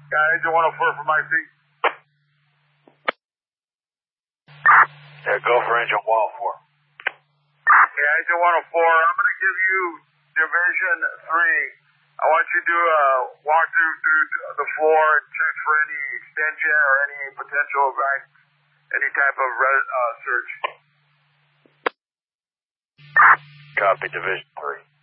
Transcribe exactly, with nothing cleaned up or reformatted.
Yeah, Agent one oh four from I C. Yeah, go for Agent one oh four. Yeah, Agent one oh four, I'm going to give you Division three. I want you to do a walkthrough through the floor and check for any extension or any potential vac, any type of res, uh, search. Copy, Division three.